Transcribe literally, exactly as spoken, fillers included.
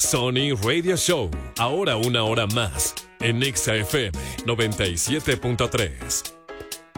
Sony Radio Show, ahora una hora más, en Exa F M noventa y siete punto tres.